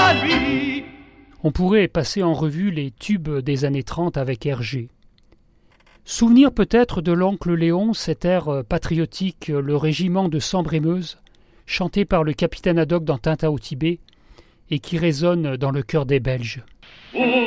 à lui. On pourrait passer en revue les tubes des années 30 avec Hergé. Souvenir peut-être de l'oncle Léon, cet air patriotique, le régiment de Sambre-et-Meuse, chanté par le capitaine Haddock dans Tintin au Tibet, et qui résonne dans le cœur des Belges.